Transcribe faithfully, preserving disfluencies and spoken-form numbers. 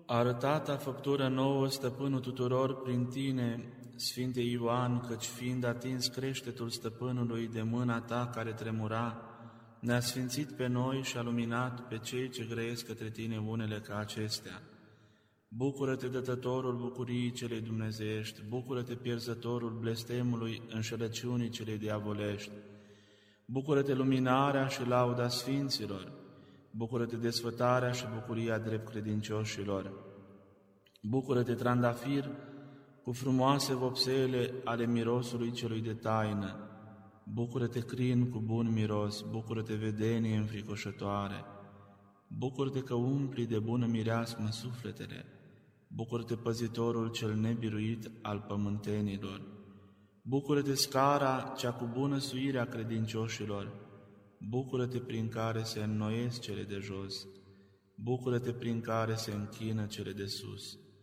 arătata făptură nouă stăpânul tuturor prin tine, Sfinte Ioan, căci fiind atins creștetul stăpânului de mâna ta care tremura, ne-a sfințit pe noi și a luminat pe cei ce grăiesc către tine unele ca acestea. Bucură-te, dătătorul bucuriei celei dumnezeiești, bucură-te, pierzătorul blestemului înșelăciunii celei diavolești, bucură-te, luminarea și lauda sfinților, bucură-te, desfătarea și bucuria drept credincioșilor, bucură-te, trandafir, cu frumoase vopsele ale mirosului celui de taină, bucură-te, crin cu bun miros, bucură-te, vedenie înfricoșătoare, bucură-te că umpli de bună mireasmă sufletele, bucură-te, păzitorul cel nebiruit al pământenilor, bucură-te, scara cea cu bună suire a credincioșilor, bucură-te prin care se înnoiesc cele de jos, bucură-te prin care se închină cele de sus.